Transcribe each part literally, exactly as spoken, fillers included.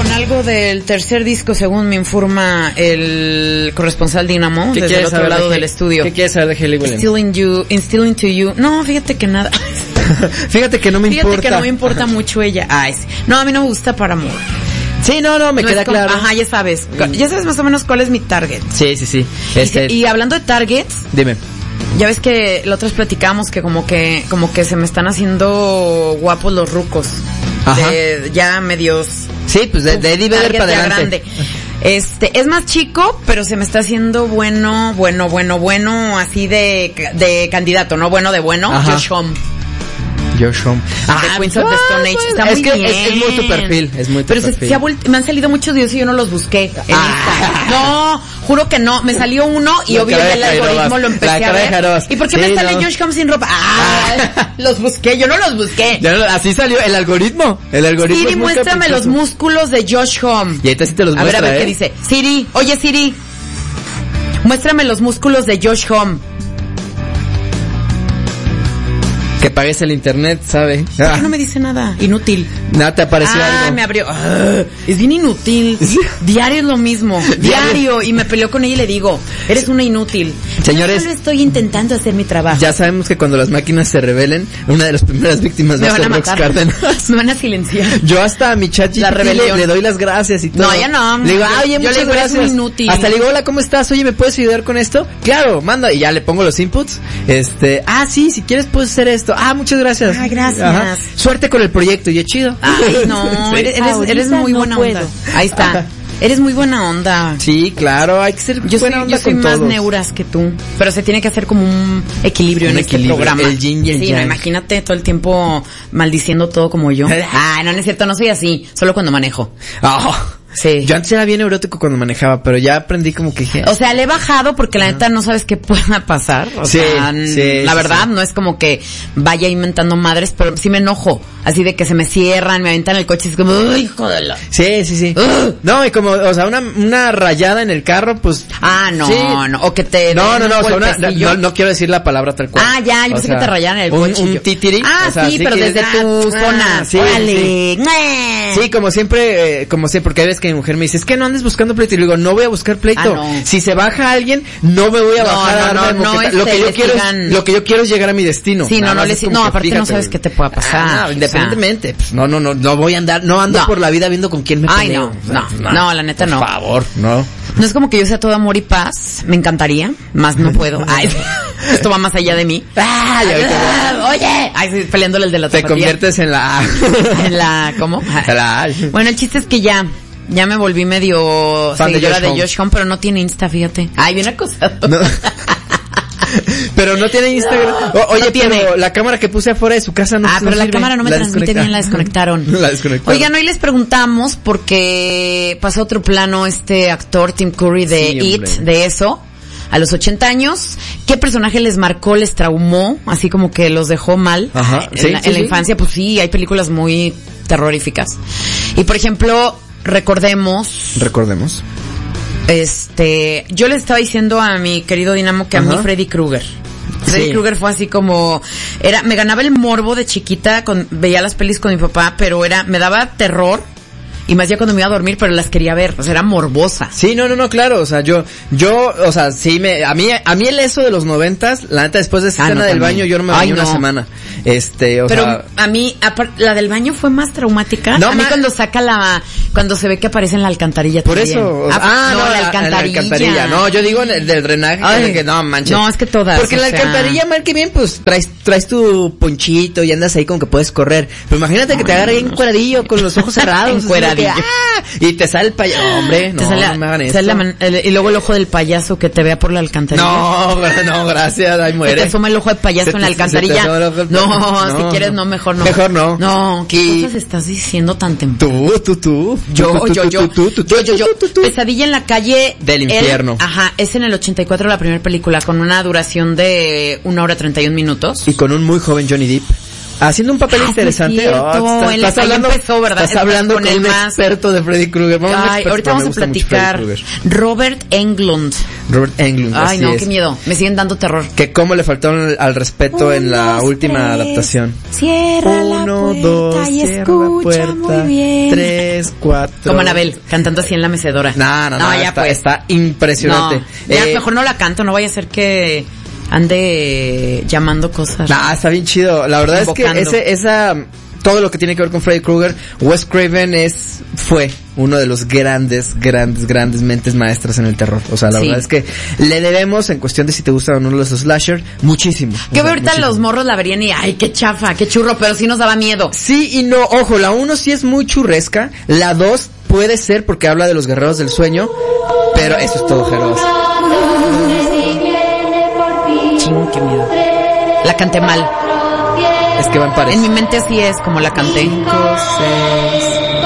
con algo del tercer disco, según me informa el corresponsal Dynamo desde el otro lado de del estudio. ¿Qué quieres saber de Hayley Williams? Instilling you, instilling to you. No, fíjate que nada. Fíjate que no me fíjate importa. Fíjate que no me importa mucho ella. Ay, sí. No, a mí no me gusta Paramore. Sí, no, no, me no queda como, claro. Ajá, ya sabes. Ya sabes más o menos cuál es mi target. Sí, sí, sí. Este... Y, y hablando de targets. Dime. Ya ves que la otra vez platicamos que como que como que se me están haciendo guapos los rucos. Ajá. De, ya medios. Sí, pues de, de Eddie Vedder para adelante. Grande. Este, es más chico, pero se me está haciendo bueno, bueno, bueno, bueno, así de, de candidato, ¿no? Bueno de bueno, Ajá. Josh Homme. Josh Homme. Ah, de Queens of the Stone Age. Está es muy que bien. Es, es muy tu perfil, es muy tu pero perfil. Se, se ha vuelto, me han salido muchos videos y yo no los busqué. Ah. No, juro que no. Me salió uno y la obvio el algoritmo lo empecé a ver. ¿Y por qué sí, me sale no. Josh Homme sin ropa? Ah, los busqué, yo no los busqué. Ya no, así salió el algoritmo. El algoritmo Siri, muéstrame los músculos de Josh Homme. Y ahorita sí te los a muestra, A ver, a ver ¿eh? qué dice. Siri, oye Siri, muéstrame los músculos de Josh Homme. Que pagues el internet, ¿sabe? ¿Por qué no me dice nada? Inútil. Nada, te apareció ah, algo. me abrió. Ah, es bien inútil. ¿Sí? Diario es lo mismo. Diario. Y me peleó con ella y le digo, eres una inútil. Señores. Yo solo estoy intentando hacer mi trabajo. Ya sabemos que cuando las máquinas se rebelen, una de las primeras víctimas va a ser Rox Cárdenas. Me van a silenciar. Yo hasta a mi chat le, le doy las gracias y todo. No, ya no. Le digo, ah, oye, muchas le digo, gracias. Eres un inútil. Hasta le digo, hola, ¿cómo estás? Oye, ¿me puedes ayudar con esto? Claro, manda. Y ya le pongo los inputs. Este, ah, sí, si quieres puedes hacer esto. Ah, muchas gracias. Ay, gracias. Ajá. Suerte con el proyecto, y es chido. Ay, no, sí. eres, eres, eres muy buena no onda. Ahí está. Ajá. Eres muy buena onda. Sí, claro, hay que ser yo buena soy, onda Yo soy con más todos. neuras que tú, pero se tiene que hacer como un equilibrio un en equilibrio, este programa. El yin y el sí, yang. No, imagínate todo el tiempo maldiciendo todo como yo. Ah, no, no es cierto, no soy así, solo cuando manejo. Oh. Sí. Yo antes era bien neurótico cuando manejaba, pero ya aprendí como que... O sea, le he bajado porque la neta no sabes qué pueda pasar. O sí, sea, sí, la sí, verdad sí. no es como que vaya inventando madres, pero sí me enojo. Así de que se me cierran, me aventan el coche y es como, ¡ay, hijo de la! Sí, sí, sí. Uh. No, y como, o sea, una, una rayada en el carro, pues... Ah, no, sí. no, o que te... No, no, no, o sea, una, no, no quiero decir la palabra tal cual. Ah, ya, yo pensé que te rayaran el un, coche. Un titiri. Ah, o sea, sí, sí, pero desde ah, tu ah, zona. Sí, órale. Sí. sí, como siempre, eh, como sé, porque hay veces que mi mujer me dice, es que no andes buscando pleito. Y le digo, no voy a buscar pleito. Ah, no. Si se baja alguien, no me voy a no, bajar no, a darme no, no, lo que yo quiero sigan... es, lo que yo quiero es llegar a mi destino. Sí, no, no, le, no, aparte fíjate, no sabes qué te pueda pasar. Ah, no, independientemente, o sea. pues, no, no, no, no voy a andar, no ando no. por la vida viendo con quién me peleo. Ay, no, no, no, no, la neta por no. Por favor, no. No es como que yo sea todo amor y paz, me encantaría, más no puedo. Ay, esto va más allá de mí. Ay, ah, oye, ay, sí, peleándole el de la Te zapatilla. conviertes en la en la ¿cómo? La... Bueno, el chiste es que ya Ya me volví medio fan seguidora de Josh, de Josh Homme, pero no tiene Insta, fíjate. Ay, bien acosado. No. Pero no tiene Instagram. O, oye, no tiene. Pero la cámara que puse afuera de su casa no Ah, pero no la sirve. cámara no me la transmite bien, la desconectaron. La desconectaron. Oigan, hoy les preguntamos porque pasó a otro plano este actor Tim Curry de sí, It, de eso. A los ochenta años, ¿qué personaje les marcó, les traumó? Así como que los dejó mal. Ajá. En, ¿Sí? la, ¿Sí, en la sí? infancia, pues sí, hay películas muy terroríficas. Y por ejemplo, recordemos... Recordemos. Este, yo le estaba diciendo a mi querido Dynamo que a Ajá. mí Freddy Krueger. Freddy Sí. Krueger fue así como, era, me ganaba el morbo de chiquita, con, veía las pelis con mi papá, pero era, me daba terror. Y más ya cuando me iba a dormir, pero las quería ver, o sea, era morbosa. Sí, no, no, no, claro, o sea, yo, yo, o sea, sí me, a mí, a mí el eso de los noventas, la neta, después de esa Ah, escena no, del también. baño, yo no me bañé Ay, una no. semana. Este, o Pero sea. a mí, apar- la del baño fue más traumática. No, a mí ma- cuando saca la, cuando se ve que aparece en la alcantarilla Por también. eso, o sea, ah, no, la en alcantarilla. alcantarilla. No, yo digo en el del drenaje, Ay, que, que no, manches. no, es que todas, Porque en o la sea. alcantarilla, mal que bien, pues, traes, traes tu ponchito y andas ahí como que puedes correr. Pero imagínate que te agarre ahí encueradillo con los ojos cerrados. Encueradillo. así de que, ¡ah! Y te sale el payaso. No, hombre, no, Te sale, no me hagan te eso. sale la man- el- y luego el ojo del payaso que te vea por la alcantarilla. No, no, gracias, ahí Se muere. te asoma el ojo de payaso Se en la te- se te alcantarilla. asoma el ojo del No, payaso. si No, quieres no. no, mejor no. Mejor no. No, ¿qué Y- cosas estás diciendo tan temprano? Tú, tú, tú. Yo, Tú, tú, yo, tú, yo, tú, tú, tú, yo, yo, yo, tú, tú, tú. Pesadilla en la calle Del él- infierno. Ajá, es en el ochenta y cuatro la primera película con una duración de una hora treinta y un minutos. Y con un muy joven Johnny Depp. haciendo un papel ah, interesante. Oh, estás, estás hablando, empezó, ¿verdad? Estás hablando con, con un más... experto de Freddy Krueger. Ay, ahorita vamos a platicar. Robert Englund. Robert Englund. Ay, no, es. qué miedo. Me siguen dando terror. Que cómo le faltó al respeto Uno, en la última tres. adaptación. Cierra Uno, la dos, y escucha la puerta. Muy bien. Tres, cuatro. Como Anabel, cantando así en la mecedora. No, no, no. no ya está, pues. está impresionante. No, ya eh, mejor no la canto, no vaya a ser que ande llamando cosas. Nah, está bien chido. La verdad invocando. es que ese, esa, todo lo que tiene que ver con Freddy Krueger, Wes Craven es, fue uno de los grandes, grandes, grandes mentes maestras en el terror. O sea, la sí. verdad es que le debemos, en cuestión de si te gustan o no los slasher, muchísimo. Que o sea, ahorita muchísimo. Los morros la verían y, ay, qué chafa, qué churro, pero sí nos daba miedo. Sí y no, ojo, la uno sí es muy churresca, la dos puede ser porque habla de los guerreros del sueño, pero eso es todo, Jeros. Ching, qué miedo. La canté mal. Es que van pares. En mi mente así es como la canté. Cinco, seis,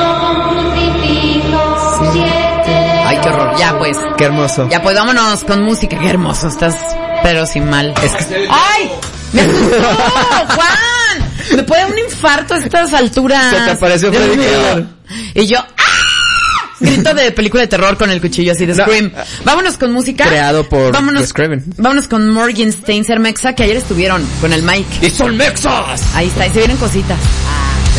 siete. Ay, qué horror. Ya pues. Qué hermoso. Ya pues, vámonos con música. Qué hermoso. Estás, pero sin mal. Es que... ¡Ay! ¡Me asustó, Juan! Me puede dar un infarto a estas alturas. Se te apareció Freddy Krueger. Y yo... Grito de película de terror con el cuchillo así de Scream. No. Vámonos con música. Creado por vámonos, Craven. Vámonos con Morgenstern Mexa, que ayer estuvieron con el Mike. ¡Y son mexas! Ahí está, y se vienen cositas.